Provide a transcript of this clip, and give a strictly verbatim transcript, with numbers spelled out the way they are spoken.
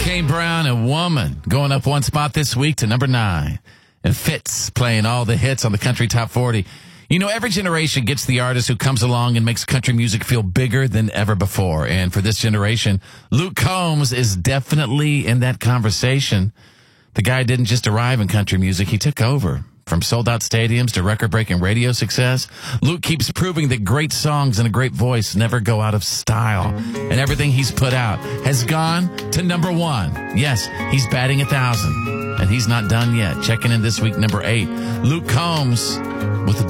Kane Brown and Woman going up one spot this week to number nine. And Fitz playing all the hits on the Country Top forty. You know, every generation gets the artist who comes along and makes country music feel bigger than ever before. And for this generation, Luke Combs is definitely in that conversation. The guy didn't just arrive in country music, he took over. From sold-out stadiums to record-breaking radio success, Luke keeps proving that great songs and a great voice never go out of style. And everything he's put out has gone to number one. Yes, he's batting a thousand. And he's not done yet. Checking in this week, number eight, Luke Combs with